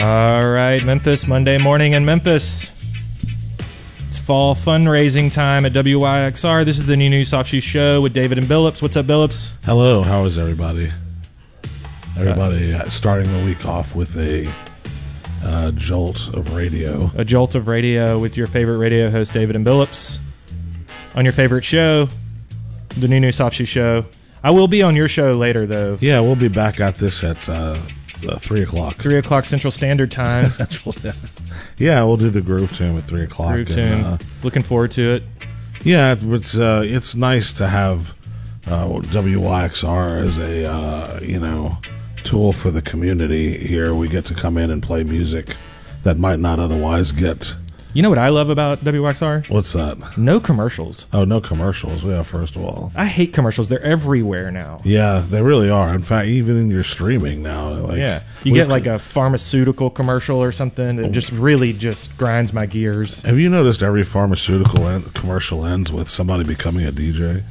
All right, Memphis, Monday morning in Memphis. It's fall fundraising time at WYXR. This is the new Soft Shoe Show with David and Billups. What's up, Billups? Hello, how is everybody? Everybody starting the week off with a jolt of radio. A jolt of radio with your favorite radio host, David and Billups. On your favorite show, the new Soft Shoe Show. I will be on your show later, though. Yeah, we'll be back at this at 3 o'clock. 3 o'clock Central Standard Time. Yeah, we'll do the Groove Tune at 3 o'clock. Groove Tune. Looking forward to it. Yeah, it's nice to have WYXR as a tool for the community here. We get to come in and play music that might not otherwise get. You know what I love about WYXR? What's that? No commercials. Oh, no commercials. Yeah, first of all. I hate commercials. They're everywhere now. Yeah, they really are. In fact, even in your streaming now. You get like a pharmaceutical commercial or something that just really just grinds my gears. Have you noticed every pharmaceutical commercial ends with somebody becoming a DJ?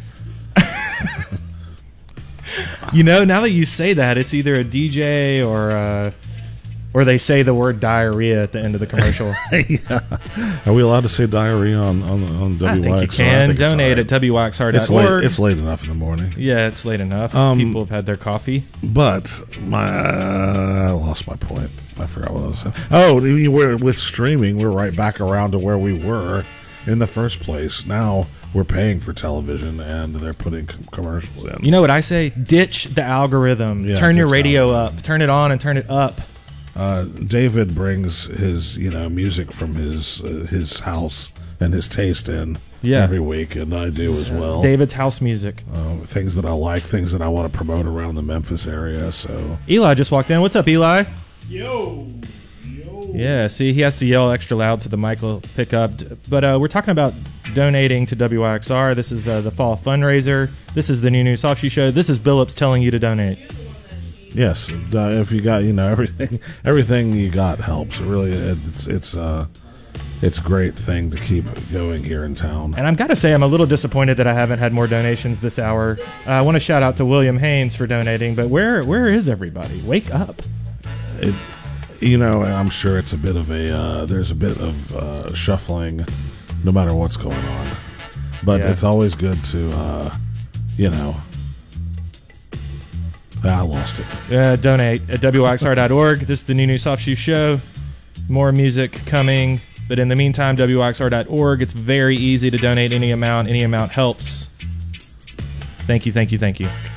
Now that you say that, it's either a DJ or they say the word diarrhea at the end of the commercial. Yeah. Are we allowed to say diarrhea on WYXR? I think you can. Donate at WYXR.org. It's late enough in the morning. Yeah, it's late enough. People have had their coffee. But I lost my point. I forgot what I was saying. Oh, with streaming, we're right back around to where we were in the first place. Now we're paying for television, and they're putting commercials in. You know what I say? Ditch the algorithm. Yeah, turn your radio up. Turn it on and turn it up. David brings his music from his house and his taste in every week, and I do as well. David's house music. Things that I like, things that I want to promote around the Memphis area. So Eli just walked in. What's up, Eli? Yo. Yeah, see, he has to yell extra loud so the mic will pick up. But we're talking about donating to WYXR. This is the fall fundraiser. This is the new Soft Shoe Show. This is Billups telling you to donate. Yes, if you got everything you got helps. It really, it's a great thing to keep going here in town. And I've got to say, I'm a little disappointed that I haven't had more donations this hour. I want to shout out to William Haynes for donating, but where is everybody? Wake up! I'm sure it's a bit of there's a bit of shuffling, no matter what's going on. But it's always good to, I lost it. Donate at WYXR.org. This is the new Soft Shoe Show. More music coming. But in the meantime, WYXR.org. It's very easy to donate any amount. Any amount helps. Thank you, thank you, thank you.